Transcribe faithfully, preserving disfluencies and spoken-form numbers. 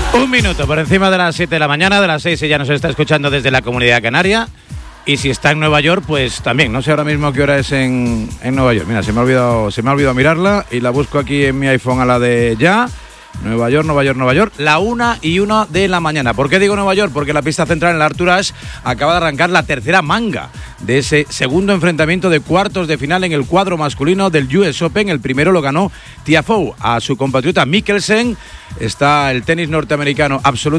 Un minuto por encima de las siete de la mañana, de las seis ya nos está escuchando desde la Comunidad Canaria. Y si está en Nueva York, pues también. No sé ahora mismo qué hora es en, en Nueva York. Mira, se me ha olvidado, se me ha olvidado mirarla y la busco aquí en mi iPhone a la de ya. Nueva York, Nueva York, Nueva York, la una y una de la mañana. ¿Por qué digo Nueva York? Porque la pista central en el Arthur Ashe acaba de arrancar la tercera manga de ese segundo enfrentamiento de cuartos de final en el cuadro masculino del U S Open. El primero lo ganó Tiafoe a su compatriota Mikkelsen. Está el tenis norteamericano absolutamente